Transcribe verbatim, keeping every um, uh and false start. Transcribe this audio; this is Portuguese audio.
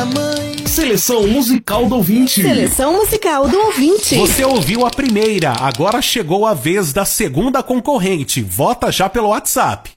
mãe. Seleção musical do ouvinte. Seleção musical do ouvinte. Você ouviu a primeira, agora chegou a vez da segunda concorrente. Vota já pelo WhatsApp.